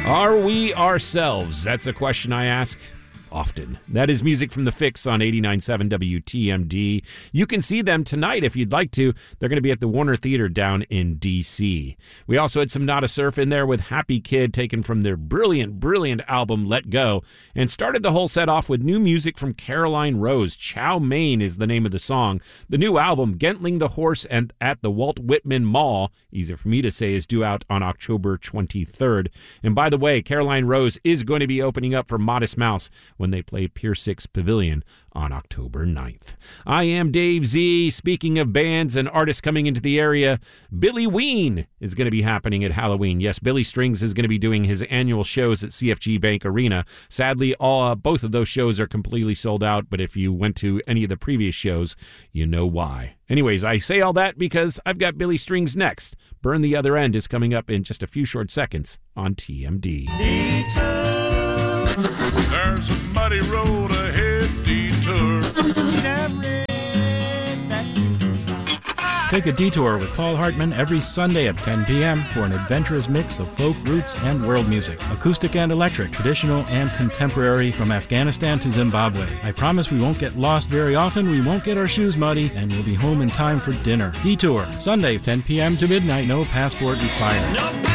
Are we ourselves? That's a question I ask often. That is music from The Fix on 89.7 WTMD. You can see them tonight if you'd like to. They're going to be at the Warner Theater down in D.C. We also had some Nada Surf in there with Happy Kid, taken from their brilliant album Let Go, and started the whole set off with new music from Caroline Rose. Chow Mein is the name of the song. The new album, Gentling the Horse and at the Walt Whitman Mall, easier for me to say, is due out on October 23rd. And by the way, Caroline Rose is going to be opening up for Modest Mouse when they play Pier 6 Pavilion on October 9th. I am Dave Z. Speaking of bands and artists coming into the area, Billy Ween is going to be happening at Halloween. Yes, Billy Strings is going to be doing his annual shows at CFG Bank Arena. Sadly, both of those shows are completely sold out, but if you went to any of the previous shows, you know why. Anyways, I say all that because I've got Billy Strings next. Burn the Other End is coming up in just a few short seconds on TMD. There's a muddy road ahead, detour. Take a detour with Paul Hartman every Sunday at 10 p.m. for an adventurous mix of folk, roots, and world music. Acoustic and electric, traditional and contemporary, from Afghanistan to Zimbabwe. I promise we won't get lost very often, we won't get our shoes muddy, and we'll be home in time for dinner. Detour, Sunday, 10 p.m. to midnight, no passport required.